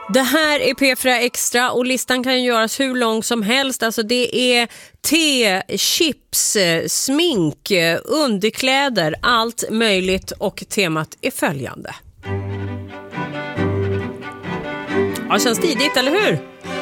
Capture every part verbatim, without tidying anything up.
Det här är P fyra Extra och listan kan göras hur lång som helst. Alltså det är te, chips, smink, underkläder, allt möjligt, och temat är följande. Ja, känns tidigt, eller hur?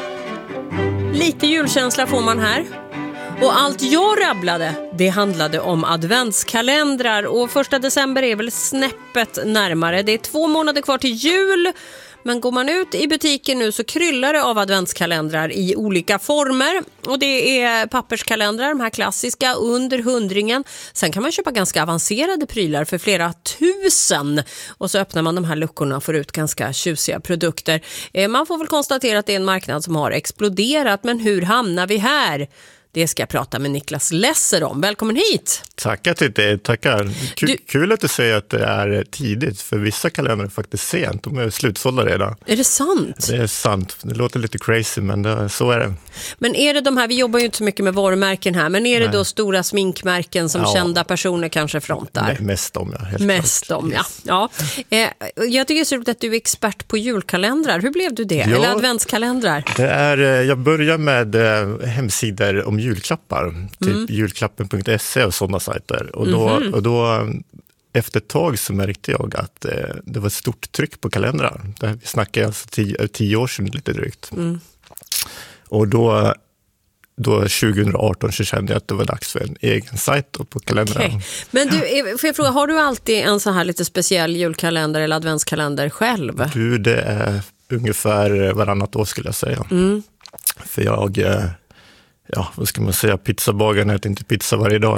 Lite julkänsla får man här. Och allt jag rabblade, det handlade om adventskalendrar. Och första december är väl snäppet närmare. Det är två månader kvar till jul. Men går man ut i butiken nu så kryllar det av adventskalendrar i olika former. Och det är papperskalendrar, de här klassiska, under hundringen. Sen kan man köpa ganska avancerade prylar för flera tusen. Och så öppnar man de här luckorna och får ut ganska tjusiga produkter. Man får väl konstatera att det är en marknad som har exploderat. Men hur hamnar vi här? Det ska jag prata med Niklas Lesser om. Välkommen hit! Tackar till dig, tackar. Kul, du... kul att du säger att det är tidigt, för vissa kalendrar är faktiskt sent. De är slutsålda redan. Är det sant? Det är sant. Det låter lite crazy, men det, så är det. Men är det de här, vi jobbar ju inte så mycket med varumärken här, men är det Nej. då stora sminkmärken som ja. kända personer kanske frontar? Nej, mest om, ja. Helt mest klart. om, ja. ja. Eh, jag tycker det är så roligt att du är expert på julkalendrar. Hur blev du det? Ja, eller adventskalendrar? Det är, jag börjar med hemsidor om julklappar, typ mm. julklappen punkt se och sådana sajter. Och då, mm-hmm. och då efter ett tag så märkte jag att eh, det var ett stort tryck på kalendrar. Det här, vi snackar alltså tio, tio år sedan lite drygt. Mm. Och då, då tjugo arton så kände jag att det var dags för en egen sajt på kalendrar. Okay. Men du, får jag fråga, har du alltid en så här lite speciell julkalender eller adventskalender själv? Du, det är ungefär varannat år skulle jag säga. Mm. För jag... Ja, vad ska man säga? Pizzabagaren äter inte pizza varje dag.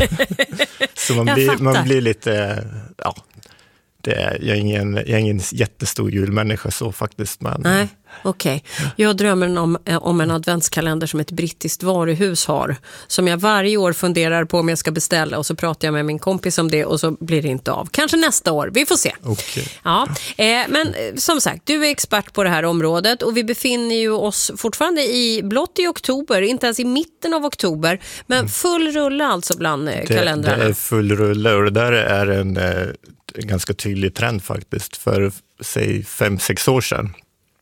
Så man blir, man blir lite... Ja, det är, jag, är ingen, jag är ingen jättestor julmänniska så faktiskt. Men... Nej, okej. Okay. Jag drömmer om, om en adventskalender som ett brittiskt varuhus har. Som jag varje år funderar på om jag ska beställa. Och så pratar jag med min kompis om det och så blir det inte av. Kanske nästa år, vi får se. Okay. Ja, eh, men som sagt, du är expert på det här området. Och vi befinner ju oss fortfarande i blott i oktober. Inte ens i mitten av oktober. Men full rulle alltså bland det, kalendrarna. Det är full rulle och det där är en... en ganska tydlig trend faktiskt för säg fem sex år sedan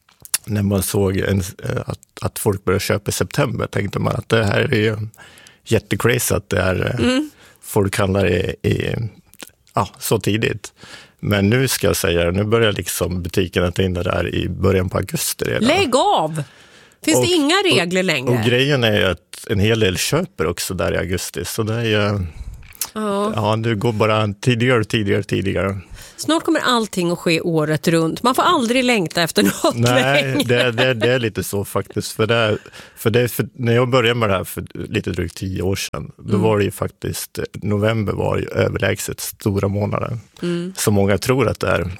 när man såg en, att, att folk började köpa i september tänkte man att det här är ju jättecrazy att det är mm. folk handlar i, i ja, så tidigt. Men nu ska jag säga, nu börjar liksom butikerna ta in det där i början på augusti redan. Lägg av! Finns och, det inga regler och, längre? Och grejen är ju att en hel del köper också där i augusti så det är ju Ja. ja, det går bara tidigare, tidigare, tidigare. Snart kommer allting att ske året runt. Man får aldrig längta efter något. Nej, det, det, det är lite så faktiskt. För, det, för, det, för när jag började med det här för lite drygt tio år sedan, då mm. var det ju faktiskt, november var ju överlägset stora månader. Mm. Så många tror att det är.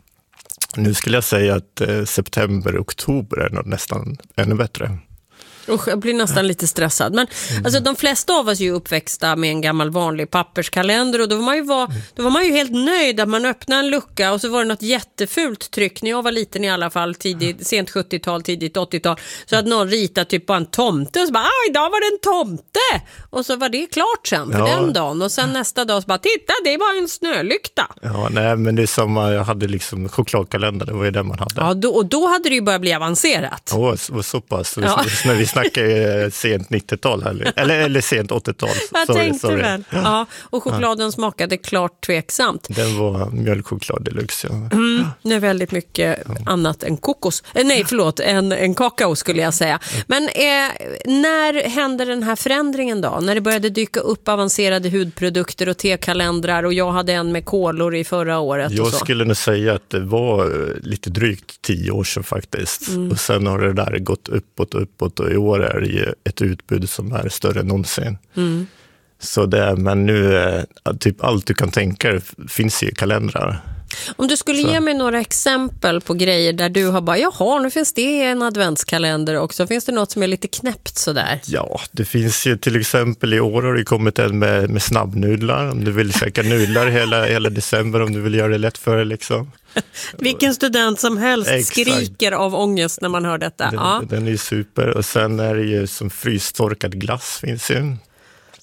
Nu skulle jag säga att eh, september och oktober är nästan ännu bättre. Och jag blir nästan lite stressad. Men mm. alltså, de flesta av oss är ju uppväxta med en gammal vanlig papperskalender. Och då var, man ju var, då var man ju helt nöjd att man öppnade en lucka. Och så var det något jättefult tryck. När jag var liten i alla fall, tidigt, sent sjuttiotal, tidigt åttiotal. Så att någon ritade typ på en tomte. Och så bara, ah, idag var det en tomte. Och så var det klart sen för ja. den dagen. Och sen nästa dag så bara, titta, det var en snölykta. Ja, nej, men det är samma. Jag hade liksom chokladkalender. Det var ju det man hade. Ja, då, och då hade det ju börjat bli avancerat. Åh, oh, så pass. Ja. När vi snackar sent nittiotal här, eller, eller sent åttiotal. Jag sorry, tänkte sorry. väl. Ja, och chokladen ja. smakade klart tveksamt. Den var mjölkchoklad deluxe, ja. Mm, det är väldigt mycket ja. annat än kokos. Eh, nej, förlåt, en, en kakao skulle jag säga. Men eh, när hände den här förändringen då? När det började dyka upp avancerade hudprodukter och tekalendrar och jag hade en med kolor i förra året. Jag och så. skulle nog säga att det var lite drygt tio år sedan faktiskt. Mm. Och sen har det där gått uppåt och uppåt och i år är det ett utbud som är större än någonsin. Mm. Så det, men nu, typ allt du kan tänka finns i kalendrar. Om du skulle så. ge mig några exempel på grejer där du har bara, jaha, nu finns det en adventskalender också. Finns det något som är lite knäppt sådär? Ja, det finns ju till exempel i år har det kommit en med, med snabbnudlar. Om du vill käka nudlar hela, hela december, om du vill göra det lätt för dig liksom. Vilken student som helst Exakt. skriker av ångest när man hör detta. Den, ja. den är ju super. Och sen är det ju som frystorkad glass finns ju.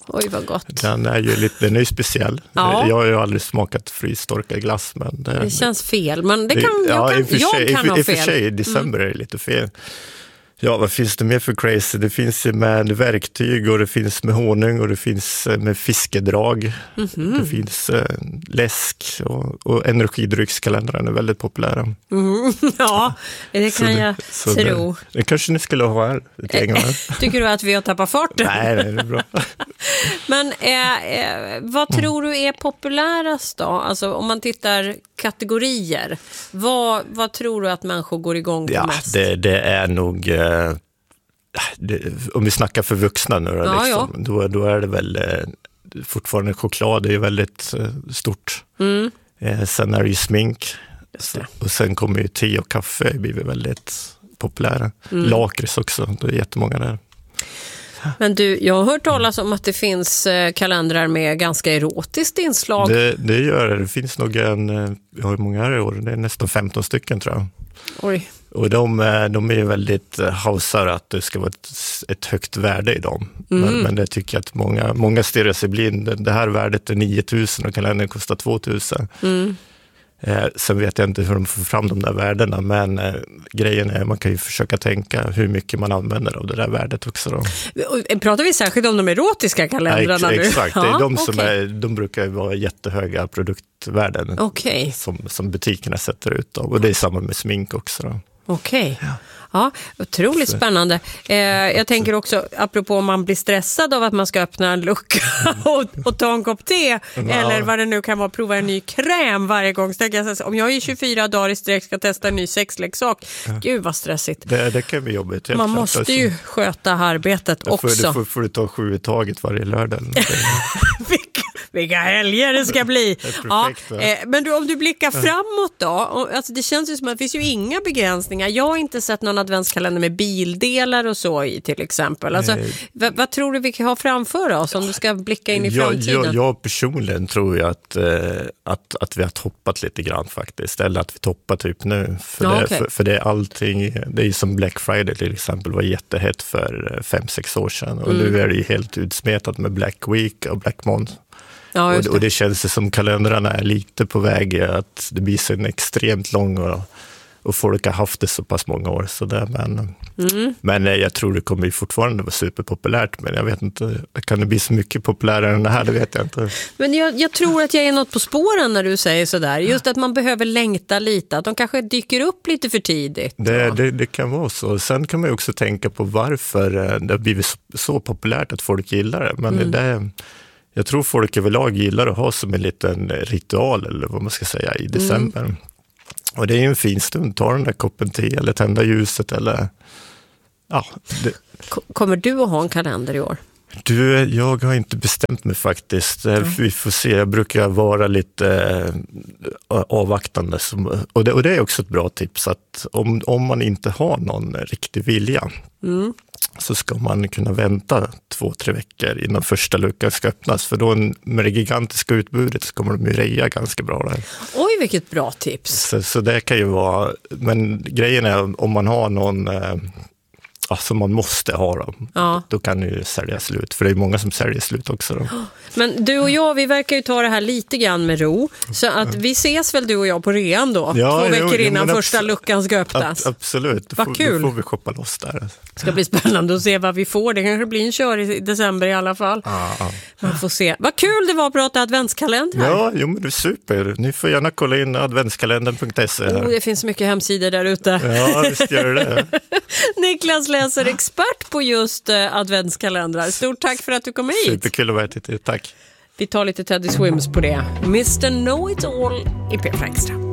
Oj, vad gott. Den är ju, lite, den är ju speciell. Ja. Jag har ju aldrig smakat frystorkad glass. Men det, det känns fel, men det kan, det, ja, jag, kan, jag sig, kan i, ha i fel. I och för sig, i december mm. är det lite fel. Ja, vad finns det mer för crazy? Det finns med verktyg och det finns med honung och det finns med fiskedrag. Mm-hmm. Det finns äh, läsk och, och energidryckskalendern är väldigt populära. Mm, ja, det kan det, jag tro. Det, det kanske ni skulle ha här. Tycker du att vi har tappat farten? Nej, nej, det är bra. Men eh, eh, vad tror du är populärast då? Alltså om man tittar kategorier. Vad, vad tror du att människor går igång på ja, mest? Det, det är nog... Eh, det, om vi snackar för vuxna nu då, ja, liksom, ja. Då, då är det väl eh, fortfarande choklad. Det är ju väldigt eh, stort. Mm. Eh, sen är det ju smink. Och sen kommer ju te och kaffe. Det blir väldigt populära. Mm. Lakrits också. Det är jättemånga där. Men du, jag har hört talas om att det finns kalendrar med ganska erotiskt inslag. Det, det gör det. Det finns nog en, jag har många här i år, det är nästan femton stycken tror jag. Oj. Och de, de är ju väldigt hausar att det ska vara ett, ett högt värde i dem. Mm. Men, men det tycker jag att många, många stirrar sig blind. Det här värdet är nio tusen och kalendern kostar två tusen. Mm. Eh, sen vet jag inte hur de får fram de där värdena, men eh, grejen är att man kan ju försöka tänka hur mycket man använder av det där värdet också då. Pratar vi särskilt om de erotiska kalendrarna ja, nu? Exakt, det är ja, de som okay. är, de brukar vara jättehöga produktvärden okay. som, som butikerna sätter ut då. Och det är samma med smink också då. Okej. Okay. Ja. Ja, otroligt så. Spännande. Eh, jag tänker också, apropå om man blir stressad av att man ska öppna en lucka och, och ta en kopp te, ja. Eller vad det nu kan vara, prova en ny kräm varje gång. Så jag, om jag i tjugofyra dagar i sträck ska testa en ny sexleksak, ja. Gud vad stressigt. Det, det kan bli jobbigt. Man måste alltså. ju sköta arbetet det också. Får, det får, får du ta sju i taget varje lördag. vilka, vilka helger det ska bli. Det perfekt, ja, eh, men du, om du blickar framåt då, och, alltså det känns ju som att det finns ju inga begränsningar. Jag har inte sett någon adventskalender med bildelar och så i till exempel. Alltså, vad, vad tror du vi kan ha framför oss om du ska blicka in i framtiden? Jag, jag, jag personligen tror jag att, eh, att, att vi har toppat lite grann faktiskt. Eller att vi toppar typ nu. För, ja, det, okay. för, för det är allting, det är som Black Friday till exempel var jättehett för fem sex år sedan. Och mm. nu är det ju helt utsmetat med Black Week och Black Month. Ja, och, det. och det känns som kalendrarna är lite på väg att det blir så en extremt lång och Och folk har haft det så pass många år. Så där, men, mm. men jag tror det kommer fortfarande vara superpopulärt. Men jag vet inte, kan det bli så mycket populärare än det här? Det vet jag inte. Men jag, jag tror att jag är något på spåren när du säger sådär. Just att man behöver längta lite. Att de kanske dyker upp lite för tidigt. Det, det, det kan vara så. Sen kan man ju också tänka på varför det har blivit så, så populärt att folk gillar det. Men mm. det jag tror folk överlag gillar att ha som en liten ritual eller vad man ska säga i december. Mm. Och det är ju en fin stund, ta den där koppen te eller tända ljuset eller ja. Det. Kommer du att ha en kalender i år? Du, jag har inte bestämt mig faktiskt. Mm. Vi får se, jag brukar vara lite äh, avvaktande. Och det, och det är också ett bra tips att om, om man inte har någon riktig vilja mm. så ska man kunna vänta två, tre veckor innan första luckan ska öppnas. För då med det gigantiska utbudet så kommer de ju reja ganska bra där. Oj, vilket bra tips. Så, så det kan ju vara, men grejen är om man har någon äh, alltså man måste ha dem. Ja. Då kan det ju sälja slut. För det är många som säljer slut också. Då. Men du och jag, vi verkar ju ta det här lite grann med ro. Så att vi ses väl du och jag på rean då. Ja, två veckor jo, innan första luckan ska öppnas. Ab- absolut. Då vad får, kul. Då får vi shoppa loss där. Det ska bli spännande att se vad vi får. Det kanske blir en kör i december i alla fall. Ja, ja. Man får se. Vad kul det var att prata adventskalender. Ja, jo, men det är super. Ni får gärna kolla in adventskalendern punkt se. Oh, det finns mycket hemsidor där ute. Ja, visst gör det. Niklas läser expert på just uh, adventskalendrar. Stort tack för att du kom hit. Superkul att vara hit. Tack. Vi tar lite Teddy Swims på det. mister Know It All i P F Extra.